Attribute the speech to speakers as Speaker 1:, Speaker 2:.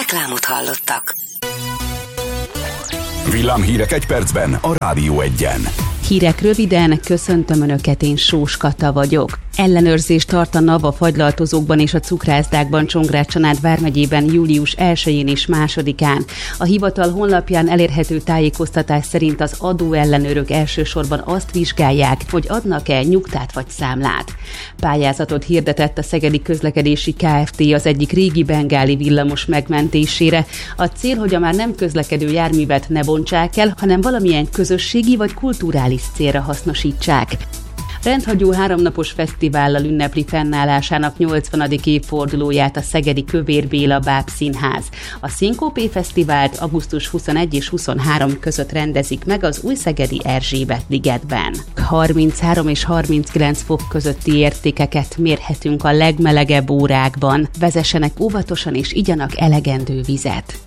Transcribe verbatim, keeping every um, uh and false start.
Speaker 1: Reklámot hallottak.
Speaker 2: Villámhírek egy percben a Rádió Egyen.
Speaker 3: Hírek röviden, köszöntöm Önöket, én Sós Kata vagyok. Ellenőrzést tart a NAV a fagylaltozókban és a cukrászdákban Csongrád-Csanád vármegyében július elsején és másodikán. A hivatal honlapján elérhető tájékoztatás szerint az adóellenőrök elsősorban azt vizsgálják, hogy adnak-e nyugtát vagy számlát. Pályázatot hirdetett a Szegedi Közlekedési Kft. Az egyik régi bengáli villamos megmentésére. A cél, hogy a már nem közlekedő járművet ne bontsák el, hanem valamilyen közösségi vagy kulturális célra hasznosítsák. Rendhagyó háromnapos fesztivállal ünnepli fennállásának nyolcvanadik évfordulóját a szegedi Kövér Béla Bábszínház. A Szinkópé Fesztivált augusztus huszonegyedike és huszonharmadika között rendezik meg az Újszegedi Erzsébet-ligetben. harminchárom és harminckilenc fok közötti értékeket mérhetünk a legmelegebb órákban. Vezessenek óvatosan és igyanak elegendő vizet.